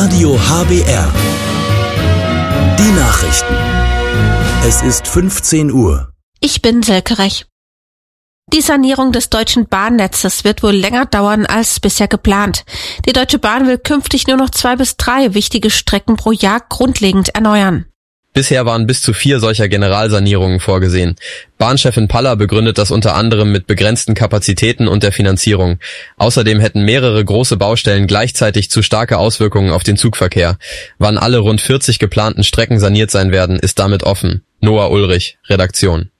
Radio HBR. Die Nachrichten. Es ist 15 Uhr. Ich bin Silke Rech. Die Sanierung des deutschen Bahnnetzes wird wohl länger dauern als bisher geplant. Die Deutsche Bahn will künftig nur noch 2 bis 3 wichtige Strecken pro Jahr grundlegend erneuern. Bisher waren bis zu 4 solcher Generalsanierungen vorgesehen. Bahnchefin Paller begründet das unter anderem mit begrenzten Kapazitäten und der Finanzierung. Außerdem hätten mehrere große Baustellen gleichzeitig zu starke Auswirkungen auf den Zugverkehr. Wann alle rund 40 geplanten Strecken saniert sein werden, ist damit offen. Noah Ulrich, Redaktion.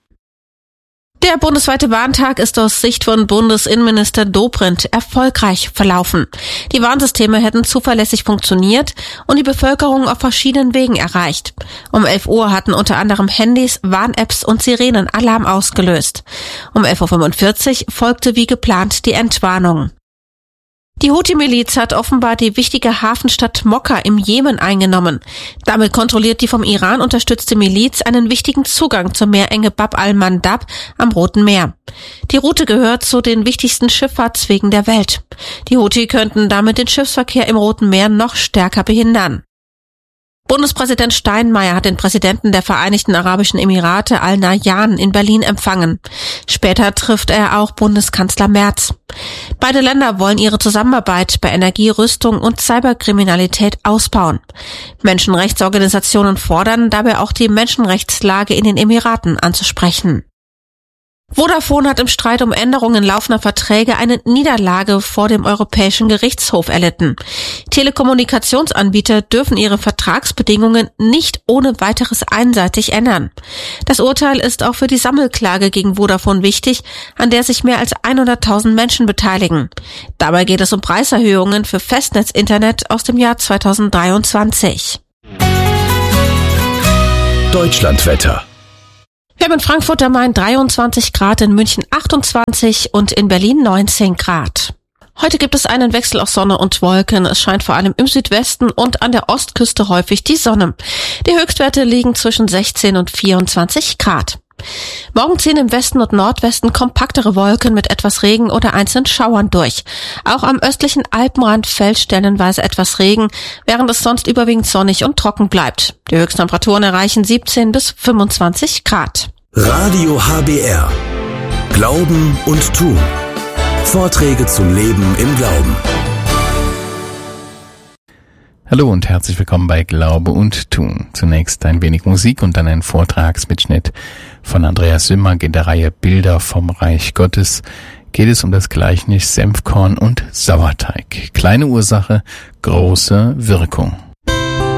Der bundesweite Warntag ist aus Sicht von Bundesinnenminister Dobrindt erfolgreich verlaufen. Die Warnsysteme hätten zuverlässig funktioniert und die Bevölkerung auf verschiedenen Wegen erreicht. Um 11 Uhr hatten unter anderem Handys, Warn-Apps und Sirenen Alarm ausgelöst. Um 11.45 Uhr folgte wie geplant die Entwarnung. Die Houthi-Miliz hat offenbar die wichtige Hafenstadt Mokka im Jemen eingenommen. Damit kontrolliert die vom Iran unterstützte Miliz einen wichtigen Zugang zur Meerenge Bab al-Mandab am Roten Meer. Die Route gehört zu den wichtigsten Schifffahrtswegen der Welt. Die Houthi könnten damit den Schiffsverkehr im Roten Meer noch stärker behindern. Bundespräsident Steinmeier hat den Präsidenten der Vereinigten Arabischen Emirate Al-Nahyan in Berlin empfangen. Später trifft er auch Bundeskanzler Merz. Beide Länder wollen ihre Zusammenarbeit bei Energie, Rüstung und Cyberkriminalität ausbauen. Menschenrechtsorganisationen fordern dabei auch die Menschenrechtslage in den Emiraten anzusprechen. Vodafone hat im Streit um Änderungen laufender Verträge eine Niederlage vor dem Europäischen Gerichtshof erlitten. Telekommunikationsanbieter dürfen ihre Vertragsbedingungen nicht ohne weiteres einseitig ändern. Das Urteil ist auch für die Sammelklage gegen Vodafone wichtig, an der sich mehr als 100.000 Menschen beteiligen. Dabei geht es um Preiserhöhungen für Festnetzinternet aus dem Jahr 2023. Deutschlandwetter. Wir haben in Frankfurt am Main 23 Grad, in München 28 und in Berlin 19 Grad. Heute gibt es einen Wechsel aus Sonne und Wolken. Es scheint vor allem im Südwesten und an der Ostküste häufig die Sonne. Die Höchstwerte liegen zwischen 16 und 24 Grad. Morgen ziehen im Westen und Nordwesten kompaktere Wolken mit etwas Regen oder einzelnen Schauern durch. Auch am östlichen Alpenrand fällt stellenweise etwas Regen, während es sonst überwiegend sonnig und trocken bleibt. Die Höchsttemperaturen erreichen 17 bis 25 Grad. Radio HBR. Glauben und Tun. Vorträge zum Leben im Glauben. Hallo und herzlich willkommen bei Glaube und Tun. Zunächst ein wenig Musik und dann ein Vortragsmitschnitt von Andreas Simmark. In der Reihe Bilder vom Reich Gottes geht es um das Gleichnis Senfkorn und Sauerteig. Kleine Ursache, große Wirkung.